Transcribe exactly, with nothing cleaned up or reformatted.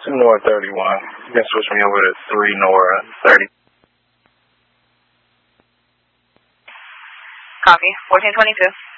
two North thirty-one. You can switch me over to three North thirty. Copy. fourteen twenty-two.